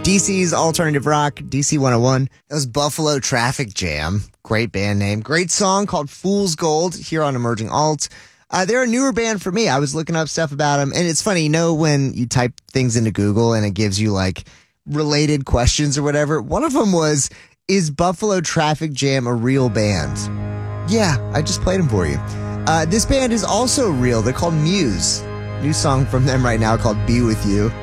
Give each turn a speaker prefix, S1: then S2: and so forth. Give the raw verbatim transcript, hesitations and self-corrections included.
S1: D C's alternative rock, D C one oh one. That was Buffalo Traffic Jam. Great band name. Great song called Fool's Gold here on Emerging Alt. Uh, they're a newer band for me. I was looking up stuff about them, and it's funny, you know, when you type things into Google and it gives you like related questions or whatever. One of them was, is Buffalo Traffic Jam a real band? Yeah, I just played them for you. Uh, this band is also real. They're called Muse. New song from them right now called Be With You.